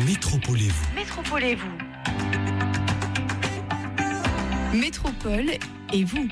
Métropolez-vous. Métropolez-vous. Métropole et vous.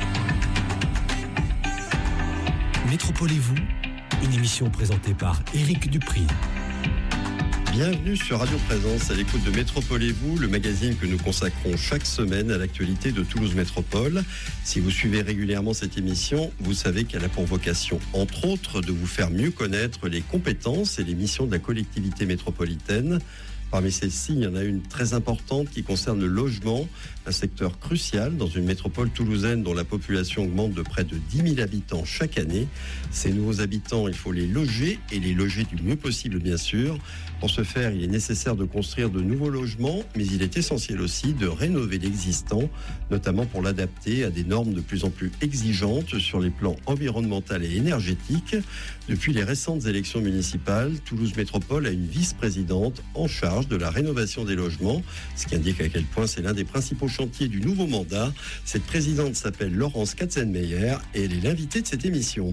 Métropolez-vous, une émission présentée par Éric Dupri. Bienvenue sur Radio Présence à l'écoute de Métropolez-vous, le magazine que nous consacrons chaque semaine à l'actualité de Toulouse Métropole. Si vous suivez régulièrement cette émission, vous savez qu'elle a pour vocation, entre autres, de vous faire mieux connaître les compétences et les missions de la collectivité métropolitaine. Parmi celles-ci, il y en a une très importante qui concerne le logement, un secteur crucial dans une métropole toulousaine dont la population augmente de près de 10 000 habitants chaque année. Ces nouveaux habitants, il faut les loger et les loger du mieux possible, bien sûr. Pour ce faire, il est nécessaire de construire de nouveaux logements, mais il est essentiel aussi de rénover l'existant, notamment pour l'adapter à des normes de plus en plus exigeantes sur les plans environnemental et énergétique. Depuis les récentes élections municipales, Toulouse Métropole a une vice-présidente en charge de la rénovation des logements, ce qui indique à quel point c'est l'un des principaux chantiers du nouveau mandat. Cette présidente s'appelle Laurence Katzenmeyer et elle est l'invitée de cette émission.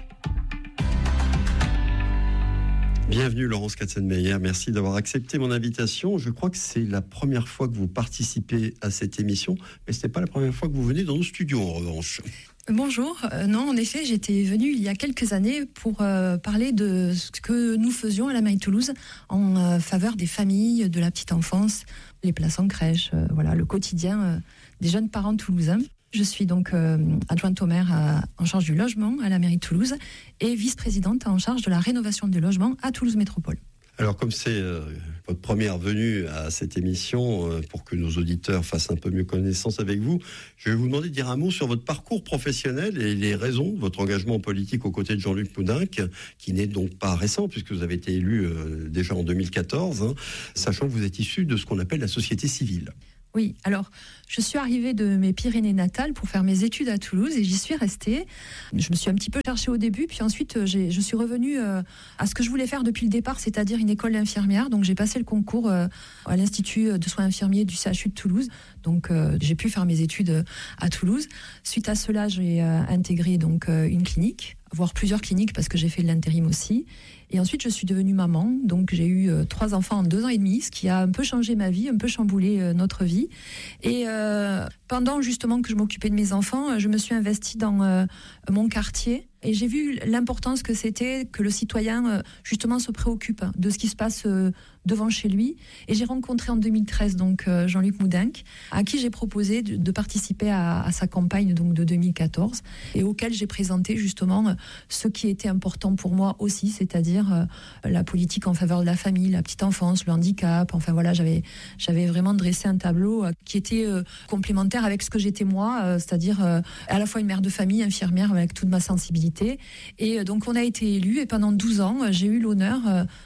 Bienvenue Laurence Katzenmeyer, merci d'avoir accepté mon invitation. Je crois que c'est la première fois que vous participez à cette émission, mais ce n'est pas la première fois que vous venez dans nos studios en revanche. Bonjour, non en effet j'étais venue il y a quelques années pour parler de ce que nous faisions à la mairie de Toulouse en faveur des familles, de la petite enfance, les places en crèche, voilà, le quotidien des jeunes parents toulousains. Je suis donc adjointe au maire en charge du logement à la mairie de Toulouse et vice-présidente en charge de la rénovation des logements à Toulouse Métropole. Alors comme c'est votre première venue à cette émission, pour que nos auditeurs fassent un peu mieux connaissance avec vous, je vais vous demander de dire un mot sur votre parcours professionnel et les raisons de votre engagement politique aux côtés de Jean-Luc Moudenc, qui n'est donc pas récent puisque vous avez été élu déjà en 2014, sachant que vous êtes issu de ce qu'on appelle la société civile. Oui, alors je suis arrivée de mes Pyrénées natales pour faire mes études à Toulouse et j'y suis restée. Je me suis un petit peu cherchée au début, puis ensuite je suis revenue à ce que je voulais faire depuis le départ, c'est-à-dire une école d'infirmière. Donc j'ai passé le concours à l'Institut de soins infirmiers du CHU de Toulouse. Donc j'ai pu faire mes études à Toulouse. Suite à cela, j'ai intégré donc une clinique, voire plusieurs cliniques parce que j'ai fait de l'intérim aussi. Et ensuite, je suis devenue maman. Donc, j'ai eu 3 enfants en 2 ans et demi, ce qui a un peu changé ma vie, un peu chamboulé notre vie. Et pendant justement que je m'occupais de mes enfants, je me suis investie dans mon quartier. Et j'ai vu l'importance que c'était que le citoyen, justement, se préoccupe de ce qui se passe devant chez lui. Et j'ai rencontré en 2013 donc Jean-Luc Moudenc, à qui j'ai proposé de participer à sa campagne donc de 2014, et auquel j'ai présenté justement ce qui était important pour moi aussi, c'est-à-dire la politique en faveur de la famille, la petite enfance, le handicap. Enfin voilà, j'avais vraiment dressé un tableau qui était complémentaire avec ce que j'étais moi, c'est-à-dire à la fois une mère de famille, infirmière avec toute ma sensibilité. Et donc on a été élus et pendant 12 ans j'ai eu l'honneur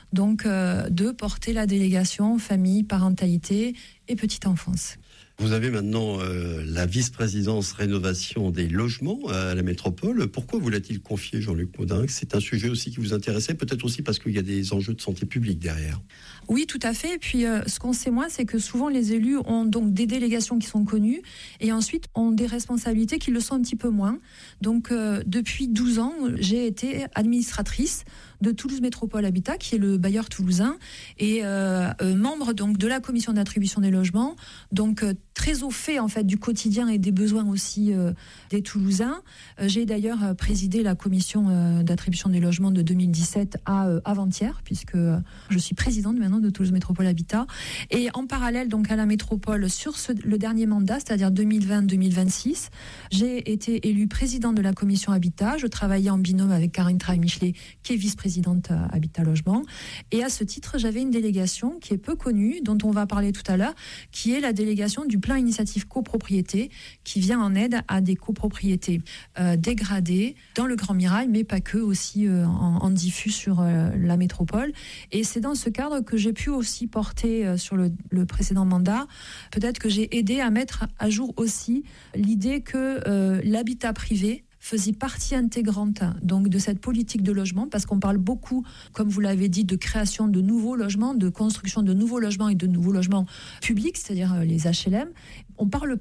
de porter la délégation famille, parentalité et petite enfance. Vous avez maintenant la vice-présidence rénovation des logements à la métropole. Pourquoi vous l'a-t-il confié, Jean-Luc Moudenc ? C'est un sujet aussi qui vous intéressait, peut-être aussi parce qu'il y a des enjeux de santé publique derrière. Oui, tout à fait. Et puis, ce qu'on sait moins, c'est que souvent les élus ont donc des délégations qui sont connues et ensuite ont des responsabilités qui le sont un petit peu moins. Donc, depuis 12 ans, j'ai été administratrice de Toulouse Métropole Habitat, qui est le bailleur toulousain, et membre donc de la commission d'attribution des logements, donc très au fait en fait du quotidien et des besoins aussi des Toulousains. J'ai d'ailleurs présidé la commission d'attribution des logements de 2017 à avant-hier, puisque je suis présidente maintenant de Toulouse Métropole Habitat. Et en parallèle donc à la métropole sur le dernier mandat, c'est-à-dire 2020-2026, j'ai été élue présidente de la commission Habitat. Je travaillais en binôme avec Karine Traille-Michelet, qui est vice-présidente Habitat Logement. Et à ce titre, j'avais une délégation qui est peu connue, dont on va parler tout à l'heure, qui est la délégation du plan initiative copropriété, qui vient en aide à des copropriétés dégradées dans le Grand Mirail, mais pas que, aussi en diffus sur la métropole. Et c'est dans ce cadre que j'ai pu aussi porter sur le précédent mandat, peut-être que j'ai aidé à mettre à jour aussi l'idée que l'habitat privé faisait partie intégrante donc de cette politique de logement, parce qu'on parle beaucoup, comme vous l'avez dit, de création de nouveaux logements, de construction de nouveaux logements et de nouveaux logements publics, c'est-à-dire les HLM. On parle peu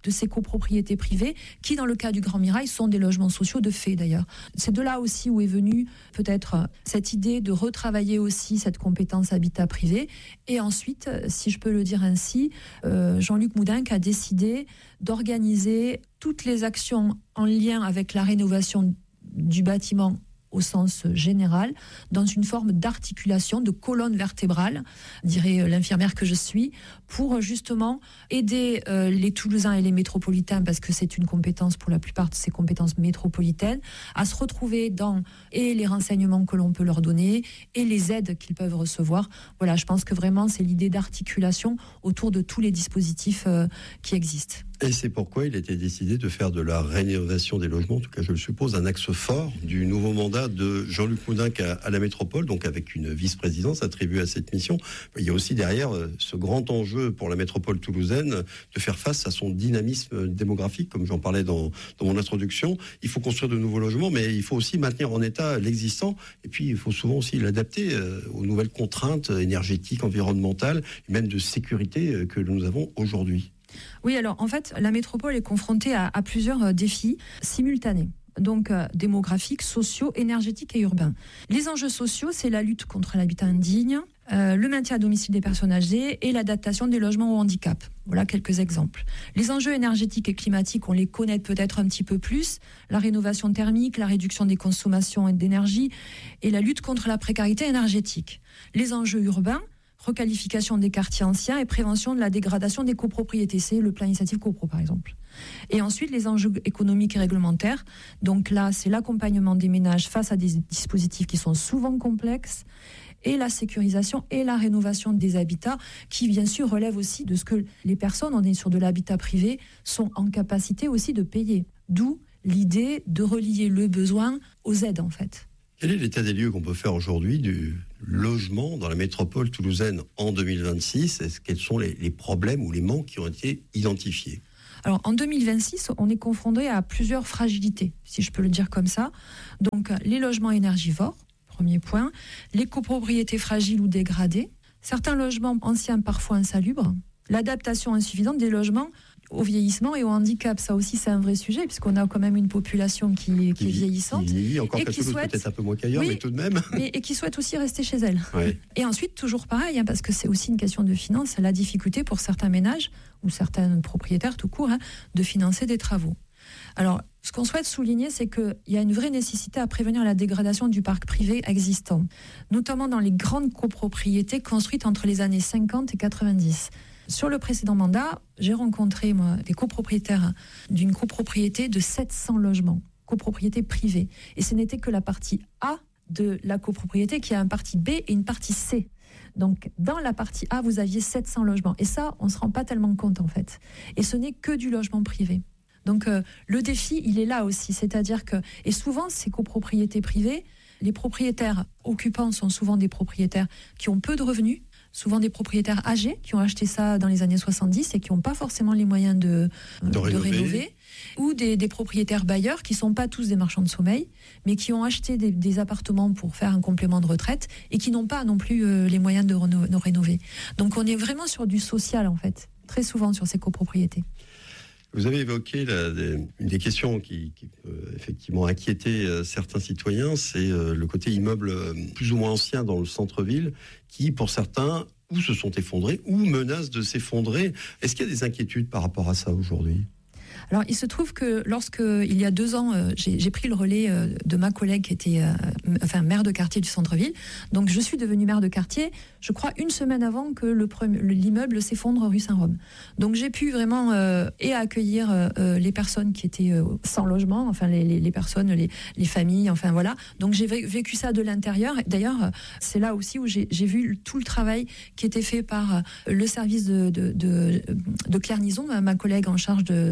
de ces copropriétés privées qui, dans le cas du Grand Mirail, sont des logements sociaux de fait d'ailleurs. C'est de là aussi où est venue peut-être cette idée de retravailler aussi cette compétence habitat privé. Et ensuite, si je peux le dire ainsi, Jean-Luc Moudenc a décidé d'organiser toutes les actions en lien avec la rénovation du bâtiment au sens général, dans une forme d'articulation, de colonne vertébrale, dirait l'infirmière que je suis, pour justement aider les Toulousains et les métropolitains, parce que c'est une compétence pour la plupart de ces compétences métropolitaines, à se retrouver dans et les renseignements que l'on peut leur donner et les aides qu'ils peuvent recevoir. Voilà, je pense que vraiment c'est l'idée d'articulation autour de tous les dispositifs qui existent. Et c'est pourquoi il a été décidé de faire de la rénovation des logements, en tout cas je le suppose, un axe fort du nouveau mandat de Jean-Luc Moudenc à la métropole, donc avec une vice-présidence attribuée à cette mission. Il y a aussi derrière ce grand enjeu pour la métropole toulousaine de faire face à son dynamisme démographique, comme j'en parlais dans mon introduction. Il faut construire de nouveaux logements, mais il faut aussi maintenir en état l'existant, et puis il faut souvent aussi l'adapter aux nouvelles contraintes énergétiques, environnementales, et même de sécurité que nous avons aujourd'hui. Oui, alors en fait, la métropole est confrontée à plusieurs défis simultanés. Donc démographiques, sociaux, énergétiques et urbains. Les enjeux sociaux, c'est la lutte contre l'habitat indigne, le maintien à domicile des personnes âgées et l'adaptation des logements au handicap. Voilà quelques exemples. Les enjeux énergétiques et climatiques, on les connaît peut-être un petit peu plus. La rénovation thermique, la réduction des consommations d'énergie et la lutte contre la précarité énergétique. Les enjeux urbains, requalification des quartiers anciens et prévention de la dégradation des copropriétés. C'est le plan initiative copro, par exemple. Et ensuite, les enjeux économiques et réglementaires. Donc là, c'est l'accompagnement des ménages face à des dispositifs qui sont souvent complexes et la sécurisation et la rénovation des habitats qui, bien sûr, relèvent aussi de ce que les personnes, on est sur de l'habitat privé, sont en capacité aussi de payer. D'où l'idée de relier le besoin aux aides, en fait. Quel est l'état des lieux qu'on peut faire aujourd'hui du logement dans la métropole toulousaine en 2026 ? Quels sont les problèmes ou les manques qui ont été identifiés ? Alors, en 2026, on est confronté à plusieurs fragilités, si je peux le dire comme ça. Donc, les logements énergivores, premier point, les copropriétés fragiles ou dégradées, certains logements anciens parfois insalubres, l'adaptation insuffisante des logements au vieillissement et au handicap. Ça aussi, c'est un vrai sujet, puisqu'on a quand même une population qui est vieillissante. Qui vieillit encore et qu'à qui Toulouse, souhaite, peut-être un peu moins qu'ailleurs, oui, mais tout de même. Et qui souhaite aussi rester chez elle. Ouais. Et ensuite, toujours pareil, parce que c'est aussi une question de finance, la difficulté pour certains ménages, ou certains propriétaires tout court, de financer des travaux. Alors, ce qu'on souhaite souligner, c'est qu'il y a une vraie nécessité à prévenir la dégradation du parc privé existant, notamment dans les grandes copropriétés construites entre les années 50 et 90. Sur le précédent mandat, j'ai rencontré moi, des copropriétaires d'une copropriété de 700 logements, copropriété privée. Et ce n'était que la partie A de la copropriété qui a une partie B et une partie C. Donc, dans la partie A, vous aviez 700 logements. Et ça, on ne se rend pas tellement compte, en fait. Et ce n'est que du logement privé. Donc, le défi, il est là aussi. C'est-à-dire que, et souvent, ces copropriétés privées, les propriétaires occupants sont souvent des propriétaires qui ont peu de revenus, souvent des propriétaires âgés qui ont acheté ça dans les années 70 et qui n'ont pas forcément les moyens de rénover, ou des propriétaires bailleurs qui ne sont pas tous des marchands de sommeil, mais qui ont acheté des appartements pour faire un complément de retraite et qui n'ont pas non plus les moyens de rénover. Donc on est vraiment sur du social, en fait, très souvent sur ces copropriétés. Vous avez évoqué une des questions qui peut effectivement inquiéter certains citoyens, c'est le côté immeuble plus ou moins ancien dans le centre-ville qui, pour certains, ou se sont effondrés ou menacent de s'effondrer. Est-ce qu'il y a des inquiétudes par rapport à ça aujourd'hui ? Alors, il se trouve que il y a 2 ans, j'ai pris le relais de ma collègue qui était maire de quartier du centre-ville. Donc, je suis devenue maire de quartier, je crois, 1 semaine avant que l'immeuble s'effondre rue Saint-Rome. Donc, j'ai pu vraiment accueillir les personnes qui étaient sans logement, enfin, les personnes, les familles, enfin, voilà. Donc, j'ai vécu ça de l'intérieur. D'ailleurs, c'est là aussi où j'ai vu tout le travail qui était fait par le service de Claire Nison, ma collègue en charge de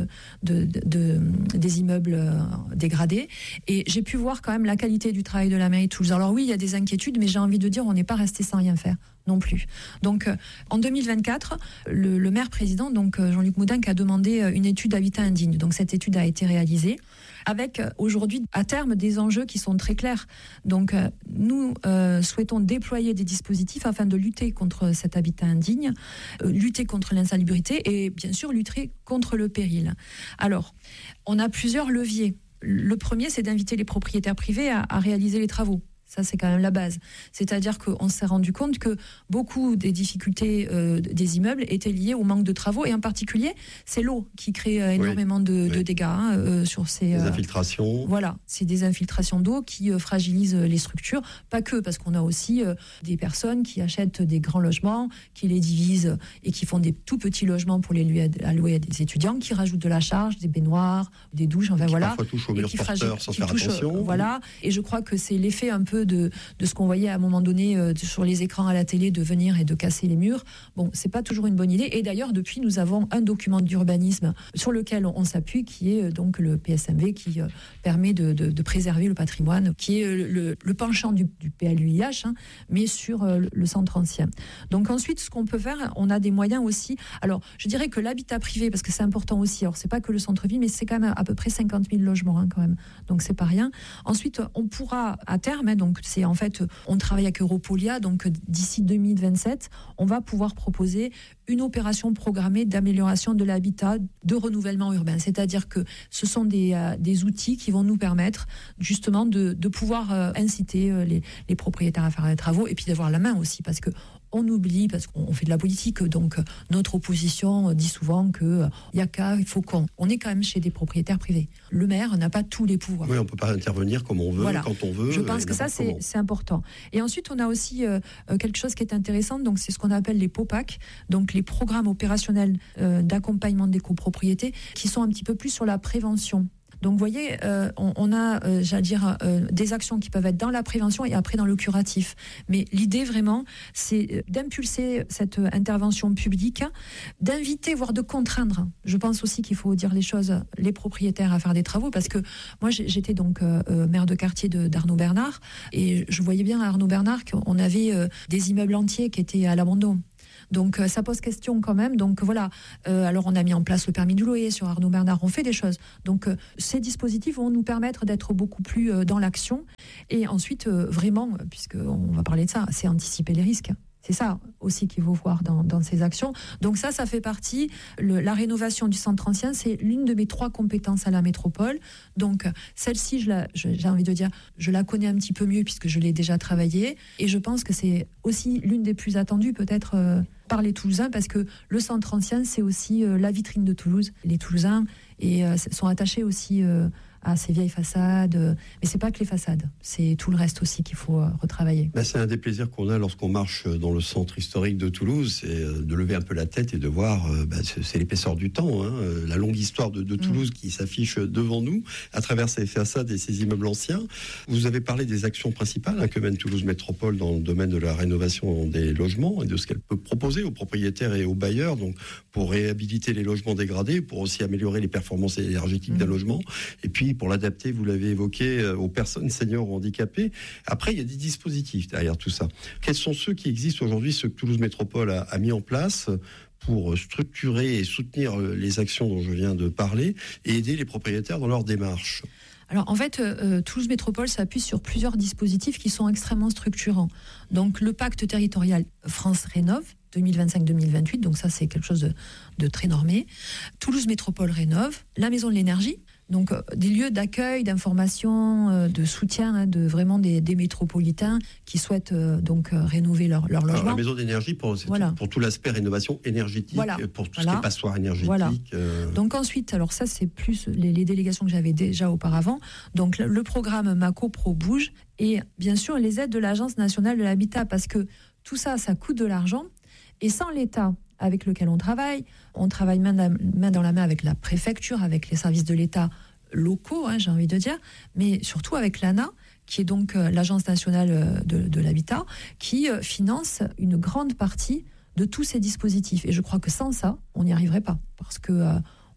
des immeubles dégradés. Et j'ai pu voir quand même la qualité du travail de la mairie de Toulouse. Alors oui, il y a des inquiétudes, mais j'ai envie de dire, on n'est pas resté sans rien faire non plus. Donc, en 2024, le maire président, donc Jean-Luc Moudenc, a demandé une étude d'habitat indigne. Donc, cette étude a été réalisée avec aujourd'hui, à terme, des enjeux qui sont très clairs. Donc, nous souhaitons déployer des dispositifs afin de lutter contre cet habitat indigne, lutter contre l'insalubrité et, bien sûr, lutter contre le péril. Alors, on a plusieurs leviers. Le premier, c'est d'inviter les propriétaires privés à réaliser les travaux. Ça, c'est quand même la base. C'est-à-dire qu'on s'est rendu compte que beaucoup des difficultés des immeubles étaient liées au manque de travaux. Et en particulier, c'est l'eau qui crée énormément de dégâts sur ces... Des infiltrations. Voilà, c'est des infiltrations d'eau qui fragilisent les structures. Pas que, parce qu'on a aussi des personnes qui achètent des grands logements, qui les divisent et qui font des tout petits logements pour les louer à des étudiants, qui rajoutent de la charge, des baignoires, des douches, enfin voilà. Parfois touchent au mur porteur sans faire attention. Voilà, et je crois que c'est l'effet un peu de ce qu'on voyait à un moment donné sur les écrans à la télé, de venir et de casser les murs. Bon, c'est pas toujours une bonne idée. Et d'ailleurs, depuis, nous avons un document d'urbanisme sur lequel on s'appuie, qui est donc le PSMV, qui permet de préserver le patrimoine, qui est le penchant du PLUIH, mais sur le centre ancien. Donc ensuite, ce qu'on peut faire, on a des moyens aussi. Alors, je dirais que l'habitat privé, parce que c'est important aussi, alors c'est pas que le centre-ville, mais c'est quand même à peu près 50 000 logements quand même. Donc c'est pas rien. Ensuite, on pourra à terme, donc c'est en fait, on travaille avec Europolia, donc d'ici 2027, on va pouvoir proposer une opération programmée d'amélioration de l'habitat, de renouvellement urbain. C'est-à-dire que ce sont des outils qui vont nous permettre justement de pouvoir inciter les propriétaires à faire les travaux et puis d'avoir la main aussi, parce que on oublie, parce qu'on fait de la politique, donc notre opposition dit souvent qu'il n'y a qu'à, il faut qu'on est quand même chez des propriétaires privés. Le maire n'a pas tous les pouvoirs. Oui, on ne peut pas intervenir comme on veut, voilà. Quand on veut. Je pense que ça, c'est important. Et ensuite, on a aussi quelque chose qui est intéressant, donc c'est ce qu'on appelle les POPAC, donc les programmes opérationnels d'accompagnement des copropriétés, qui sont un petit peu plus sur la prévention. Donc, vous voyez, on a, j'allais dire, des actions qui peuvent être dans la prévention et après dans le curatif. Mais l'idée, vraiment, c'est d'impulser cette intervention publique, d'inviter, voire de contraindre. Je pense aussi qu'il faut dire les choses, les propriétaires à faire des travaux, parce que moi, j'étais donc maire de quartier d'Arnaud Bernard, et je voyais bien à Arnaud Bernard qu'on avait des immeubles entiers qui étaient à l'abandon. Donc ça pose question quand même. Donc voilà, alors on a mis en place le permis du loyer sur Arnaud Bernard, on fait des choses. Donc ces dispositifs vont nous permettre d'être beaucoup plus dans l'action. Et ensuite, vraiment, puisqu'on va parler de ça, c'est anticiper les risques. C'est ça aussi qu'il faut voir dans ces actions. Donc ça fait partie, la rénovation du centre ancien, c'est l'une de mes 3 compétences à la métropole. Donc celle-ci, j'ai envie de dire, je la connais un petit peu mieux puisque je l'ai déjà travaillée. Et je pense que c'est aussi l'une des plus attendues peut-être par les Toulousains, parce que le centre ancien, c'est aussi la vitrine de Toulouse. Les Toulousains sont attachés aussi à ces vieilles façades. Mais c'est pas que les façades, c'est tout le reste aussi qu'il faut retravailler. C'est un des plaisirs qu'on a lorsqu'on marche dans le centre historique de Toulouse, c'est de lever un peu la tête et de voir, c'est l'épaisseur du temps, la longue histoire de Toulouse qui s'affiche devant nous, à travers ces façades et ces immeubles anciens. Vous avez parlé des actions principales que mène Toulouse Métropole dans le domaine de la rénovation des logements et de ce qu'elle peut proposer aux propriétaires et aux bailleurs, donc pour réhabiliter les logements dégradés, pour aussi améliorer les performances énergétiques d'un logement, et puis pour l'adapter, vous l'avez évoqué, aux personnes seniors ou handicapées. Après, il y a des dispositifs derrière tout ça. Quels sont ceux qui existent aujourd'hui, ceux que Toulouse Métropole a mis en place pour structurer et soutenir les actions dont je viens de parler et aider les propriétaires dans leur démarche? Alors en fait, Toulouse Métropole s'appuie sur plusieurs dispositifs qui sont extrêmement structurants. Donc le pacte territorial France Rénove 2025-2028, donc ça c'est quelque chose de très normé. Toulouse Métropole Rénove, la Maison de l'Énergie, donc des lieux d'accueil, d'information, de soutien de vraiment des métropolitains qui souhaitent donc rénover leur logement. Alors, la Maison d'énergie pour tout l'aspect rénovation énergétique, pour tout ce qui est passoire énergétique. Voilà. Donc ensuite, alors ça c'est plus les délégations que j'avais déjà auparavant. Donc le programme Maco Pro Bouge et bien sûr les aides de l'Agence nationale de l'habitat, parce que tout ça, ça coûte de l'argent. Et sans l'État avec lequel on travaille main dans la main avec la préfecture, avec les services de l'État locaux, j'ai envie de dire, mais surtout avec l'ANA, qui est donc l'Agence nationale de l'habitat, qui finance une grande partie de tous ces dispositifs. Et je crois que sans ça, on n'y arriverait pas, parce que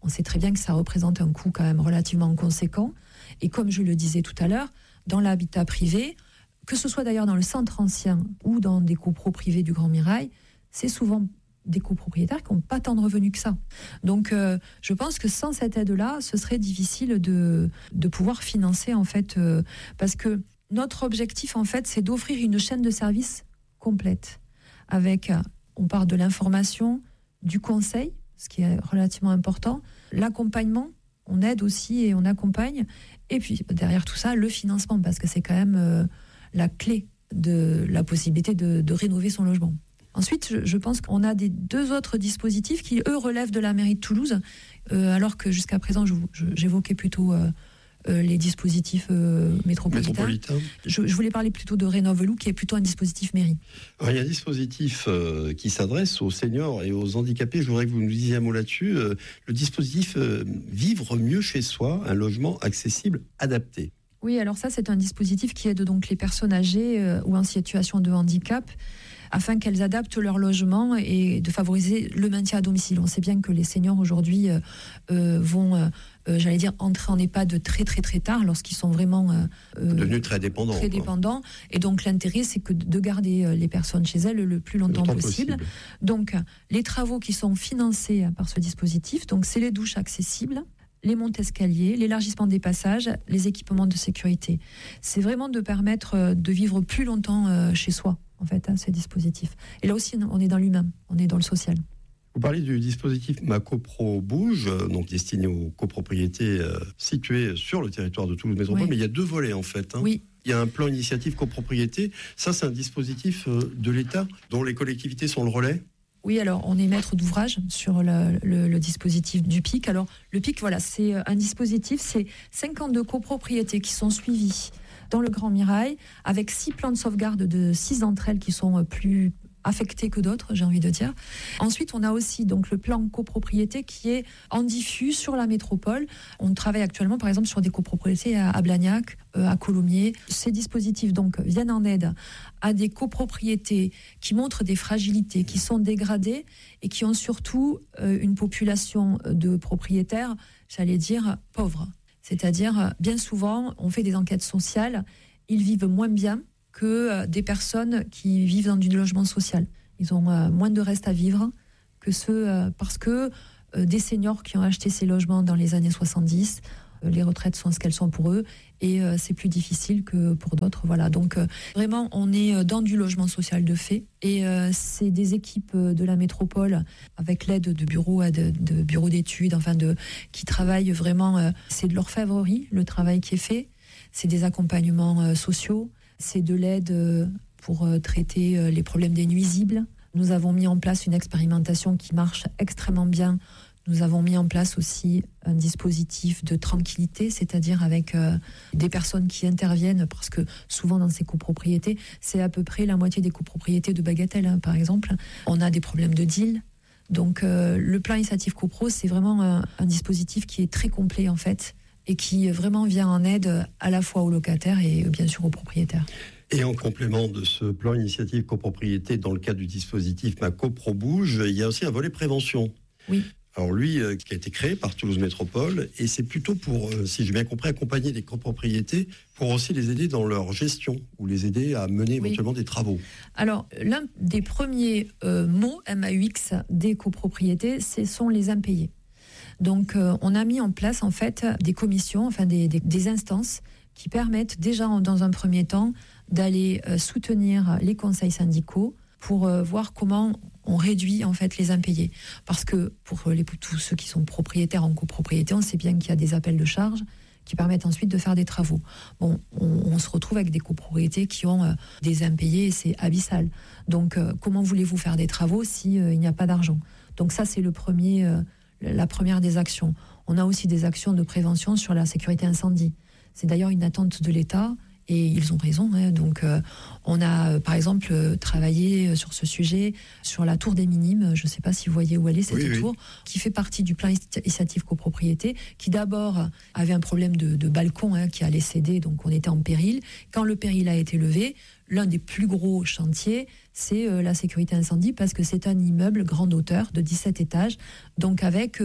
On sait très bien que ça représente un coût quand même relativement conséquent. Et comme je le disais tout à l'heure, dans l'habitat privé, que ce soit d'ailleurs dans le centre ancien ou dans des copros privés du Grand Mirail, c'est souvent des copropriétaires qui n'ont pas tant de revenus que ça. Donc, je pense que sans cette aide-là, ce serait difficile de pouvoir financer, en fait, parce que notre objectif, en fait, c'est d'offrir une chaîne de services complète. Avec, on parle de l'information, du conseil, ce qui est relativement important, l'accompagnement, on aide aussi et on accompagne, et puis derrière tout ça, le financement, parce que c'est quand même la clé de la possibilité de rénover son logement. Ensuite, je pense qu'on a deux autres dispositifs qui, eux, relèvent de la mairie de Toulouse, alors que jusqu'à présent, j'évoquais plutôt les dispositifs métropolitains. Je voulais parler plutôt de Rénov-Lou, qui est plutôt un dispositif mairie. Alors, il y a un dispositif qui s'adresse aux seniors et aux handicapés. Je voudrais que vous nous disiez un mot là-dessus. Le dispositif Vivre mieux chez soi, un logement accessible, adapté. Oui, alors ça, c'est un dispositif qui aide donc les personnes âgées ou en situation de handicap, afin qu'elles adaptent leur logement et de favoriser le maintien à domicile. On sait bien que les seniors aujourd'hui vont, entrer en EHPAD très très très tard, lorsqu'ils sont vraiment devenus très dépendants. Et donc l'intérêt, c'est que de garder les personnes chez elles le plus longtemps possible. Donc les travaux qui sont financés par ce dispositif, donc c'est les douches accessibles, les montes-escaliers, l'élargissement des passages, les équipements de sécurité. C'est vraiment de permettre de vivre plus longtemps chez soi, en fait, ces dispositifs. Et là aussi, on est dans l'humain, on est dans le social. Vous parlez du dispositif Ma Copro Bouge, donc destiné aux copropriétés situées sur le territoire de Toulouse Métropole, oui. Mais il y a deux volets en fait. Oui. Il y a un plan initiative copropriété. Ça, c'est un dispositif de l'État dont les collectivités sont le relais. Oui, alors on est maître d'ouvrage sur le dispositif du PIC. Alors le PIC, voilà, c'est un dispositif, c'est 52 copropriétés qui sont suivies dans le Grand Mirail, avec 6 plans de sauvegarde de 6 d'entre elles qui sont plus affectées que d'autres, j'ai envie de dire. Ensuite, on a aussi donc le plan copropriété qui est en diffus sur la métropole. On travaille actuellement, par exemple, sur des copropriétés à Blagnac, à Colomiers. Ces dispositifs donc viennent en aide à des copropriétés qui montrent des fragilités, qui sont dégradées et qui ont surtout une population de propriétaires, j'allais dire, pauvres. C'est-à-dire, bien souvent, on fait des enquêtes sociales, ils vivent moins bien que des personnes qui vivent dans du logement social. Ils ont moins de reste à vivre que ceux, parce que des seniors qui ont acheté ces logements dans les années 70, les retraites sont ce qu'elles sont pour eux, et c'est plus difficile que pour d'autres. Voilà. Donc vraiment, on est dans du logement social de fait, et c'est des équipes de la métropole, avec l'aide de bureaux d'études, qui travaillent vraiment, c'est de l'orfèvrerie, le travail qui est fait, c'est des accompagnements sociaux, c'est de l'aide pour traiter les problèmes des nuisibles. Nous avons mis en place une expérimentation qui marche extrêmement bien. Nous avons mis en place aussi un dispositif de tranquillité, c'est-à-dire avec des personnes qui interviennent, parce que souvent dans ces copropriétés, c'est à peu près la moitié des copropriétés de Bagatelle, par exemple. On a des problèmes de deal. Donc le plan initiative copro, c'est vraiment un dispositif qui est très complet en fait, et qui vraiment vient en aide à la fois aux locataires et bien sûr aux propriétaires. Et en complément de ce plan initiative copropriété, dans le cadre du dispositif Ma Copro Bouge, il y a aussi un volet prévention. Oui. Alors lui, qui a été créé par Toulouse Métropole, et c'est plutôt pour, si j'ai bien compris, accompagner les copropriétés pour aussi les aider dans leur gestion, ou les aider à mener éventuellement des travaux. Alors, l'un des premiers mots, MAUX, des copropriétés, ce sont les impayés. Donc, on a mis en place, en fait, des commissions, des instances qui permettent déjà, dans un premier temps, d'aller soutenir les conseils syndicaux pour voir comment on réduit, en fait, les impayés. Parce que, pour tous ceux qui sont propriétaires en copropriété, on sait bien qu'il y a des appels de charges qui permettent ensuite de faire des travaux. Bon, on se retrouve avec des copropriétés qui ont des impayés et c'est abyssal. Donc, comment voulez-vous faire des travaux s'il n'y a pas d'argent ? Donc ça, c'est la première des actions. On a aussi des actions de prévention sur la sécurité incendie. C'est d'ailleurs une attente de l'État et ils ont raison. Donc, on a, par exemple, travaillé sur ce sujet, sur la tour des Minimes. Je ne sais pas si vous voyez où elle est, cette tour, qui fait partie du plan initiative copropriété, qui d'abord avait un problème de balcon qui allait céder, donc on était en péril. Quand le péril a été levé, l'un des plus gros chantiers, c'est la sécurité incendie, parce que c'est un immeuble grande hauteur de 17 étages, donc avec,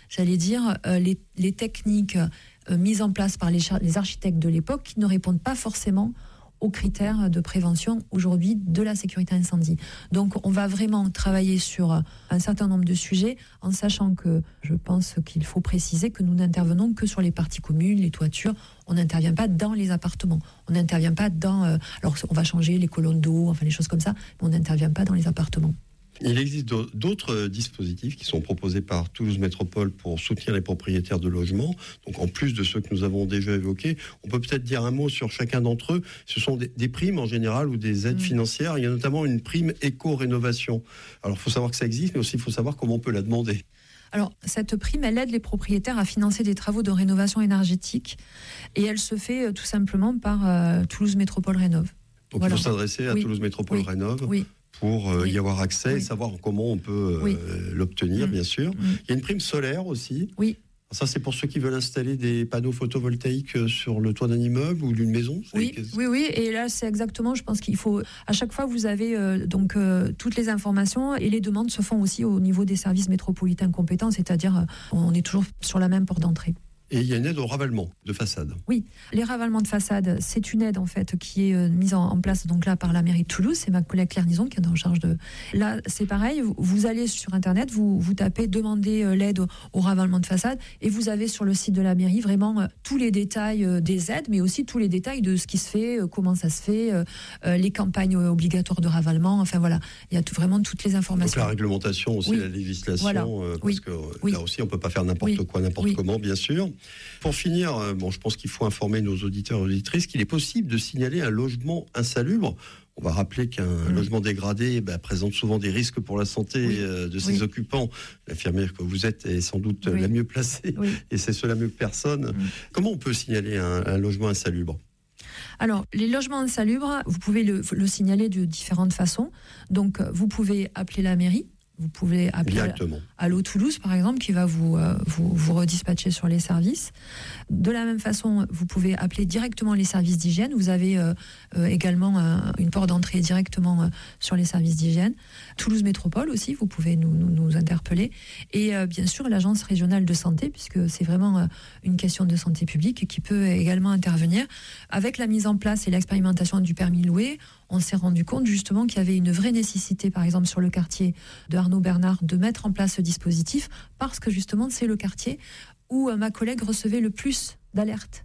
les techniques mises en place par les architectes de l'époque qui ne répondent pas forcément aux critères de prévention aujourd'hui de la sécurité incendie. Donc on va vraiment travailler sur un certain nombre de sujets, en sachant que je pense qu'il faut préciser que nous n'intervenons que sur les parties communes, les toitures. On n'intervient pas dans les appartements. On n'intervient pas dans... alors on va changer les colonnes d'eau, enfin les choses comme ça, mais on n'intervient pas dans les appartements. Il existe d'autres dispositifs qui sont proposés par Toulouse Métropole pour soutenir les propriétaires de logements. Donc en plus de ceux que nous avons déjà évoqués, on peut peut-être dire un mot sur chacun d'entre eux. Ce sont des primes en général ou des aides financières. Il y a notamment une prime éco-rénovation. Alors il faut savoir que ça existe, mais aussi il faut savoir comment on peut la demander. Alors, cette prime, elle aide les propriétaires à financer des travaux de rénovation énergétique, et elle se fait tout simplement par Toulouse Métropole Rénov'. Donc il faut s'adresser à Toulouse Métropole Rénov'. Pour y avoir accès et savoir comment on peut l'obtenir, bien sûr. Il y a une prime solaire aussi. Oui. Ça, c'est pour ceux qui veulent installer des panneaux photovoltaïques sur le toit d'un immeuble ou d'une maison. Oui. Et là, c'est exactement, je pense qu'il faut... À chaque fois, vous avez toutes les informations, et les demandes se font aussi au niveau des services métropolitains compétents, c'est-à-dire on est toujours sur la même porte d'entrée. Et il y a une aide au ravalement de façade. Oui, les ravalements de façade, c'est une aide en fait qui est mise en place donc là par la mairie de Toulouse. C'est ma collègue Claire Nison qui est en charge de... Là, c'est pareil, vous allez sur Internet, vous tapez « Demander l'aide au ravalement de façade » et vous avez sur le site de la mairie vraiment tous les détails des aides, mais aussi tous les détails de ce qui se fait, comment ça se fait, les campagnes obligatoires de ravalement, enfin voilà, il y a vraiment toutes les informations. Donc la réglementation aussi, la législation, parce que là aussi on ne peut pas faire n'importe quoi, n'importe comment, bien sûr. Pour finir, je pense qu'il faut informer nos auditeurs et auditrices qu'il est possible de signaler un logement insalubre. On va rappeler qu'un logement dégradé présente souvent des risques pour la santé de ses occupants. L'infirmière que vous êtes est sans doute la mieux placée, et c'est cela mieux que personne. Comment on peut signaler un logement insalubre ? Alors, les logements insalubres, vous pouvez le signaler de différentes façons. Donc, vous pouvez appeler la mairie. Vous pouvez appeler Allo Toulouse, par exemple, qui va vous redispatcher sur les services. De la même façon, vous pouvez appeler directement les services d'hygiène. Vous avez également une porte d'entrée directement sur les services d'hygiène. Toulouse Métropole aussi, vous pouvez nous interpeller. Et bien sûr, l'agence régionale de santé, puisque c'est vraiment une question de santé publique qui peut également intervenir. Avec la mise en place et l'expérimentation du permis loué, on s'est rendu compte justement qu'il y avait une vraie nécessité, par exemple sur le quartier de Arnaud Bernard, de mettre en place ce dispositif, parce que justement c'est le quartier où ma collègue recevait le plus d'alertes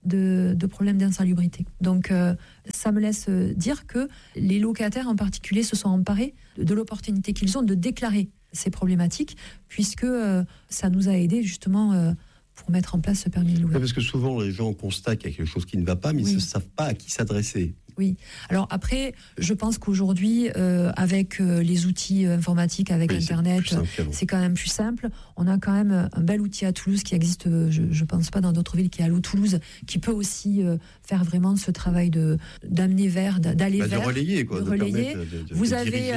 de problèmes d'insalubrité. Donc ça me laisse dire que les locataires en particulier se sont emparés de l'opportunité qu'ils ont de déclarer ces problématiques, puisque ça nous a aidés justement pour mettre en place ce permis de louer. Parce que souvent les gens constatent qu'il y a quelque chose qui ne va pas, mais ils ne savent pas à qui s'adresser. Oui. Alors après, je pense qu'aujourd'hui, avec les outils informatiques, avec Internet, c'est quand même plus simple. On a quand même un bel outil à Toulouse qui existe, je ne pense pas dans d'autres villes, qui est Allo Toulouse, qui peut aussi faire vraiment ce travail d'amener vers, d'aller vers, de relayer, quoi, de relayer. Vous avez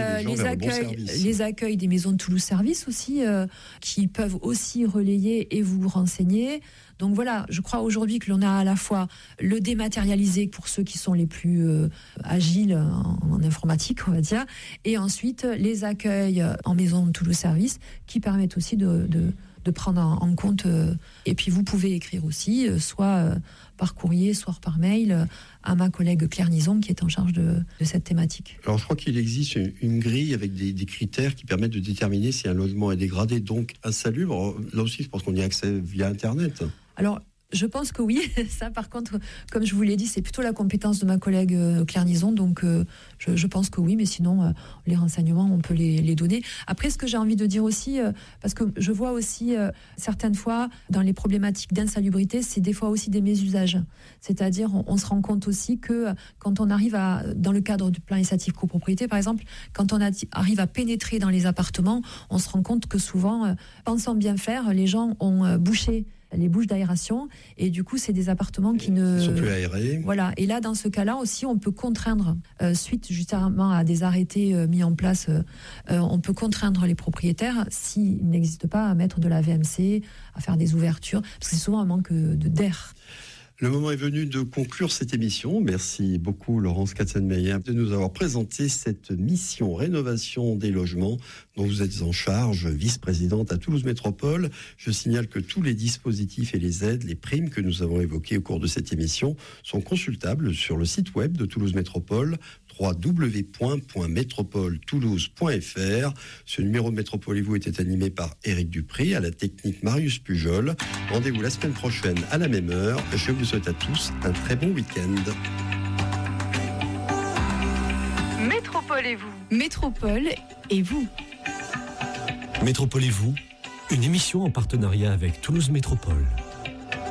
les accueils des maisons de Toulouse Service aussi, qui peuvent aussi relayer et vous renseigner. Donc voilà, je crois aujourd'hui que l'on a à la fois le dématérialisé pour ceux qui sont les plus agiles en informatique, on va dire, et ensuite les accueils en maison de Toulouse Service qui permettent aussi de prendre en compte. Et puis vous pouvez écrire aussi, soit par courrier, soit par mail, à ma collègue Claire Nison qui est en charge de cette thématique. Alors je crois qu'il existe une grille avec des critères qui permettent de déterminer si un logement est dégradé, donc insalubre. Là aussi, je pense qu'on y a accès via Internet. Alors, je pense que oui. Ça, par contre, comme je vous l'ai dit, c'est plutôt la compétence de ma collègue Claire Nison. Donc, je pense que oui. Mais sinon, les renseignements, on peut les donner. Après, ce que j'ai envie de dire aussi, parce que je vois aussi, certaines fois, dans les problématiques d'insalubrité, c'est des fois aussi des mésusages. C'est-à-dire, on se rend compte aussi que quand on arrive dans le cadre du plan incitatif copropriété, par exemple, quand on arrive à pénétrer dans les appartements, on se rend compte que souvent, pensant bien faire, les gens ont bouché les bouches d'aération, et du coup c'est des appartements qui ne sont plus aérés. Voilà, et là dans ce cas-là aussi on peut contraindre, suite justement à des arrêtés mis en place, on peut contraindre les propriétaires, s'il n'existe pas, à mettre de la VMC, à faire des ouvertures, parce que c'est souvent un manque d'air. Le moment est venu de conclure cette émission. Merci beaucoup Laurence Katzenmeyer de nous avoir présenté cette mission rénovation des logements dont vous êtes en charge, vice-présidente à Toulouse Métropole. Je signale que tous les dispositifs et les aides, les primes que nous avons évoquées au cours de cette émission sont consultables sur le site web de Toulouse Métropole, www.métropoletoulouse.fr. Ce numéro de Métropole et vous était animé par Éric Dupry, à la technique Marius Pujol. Rendez-vous la semaine prochaine à la même heure. Je vous souhaite à tous un très bon week-end. Métropole et vous. Métropole et vous. Métropole et vous, une émission en partenariat avec Toulouse Métropole.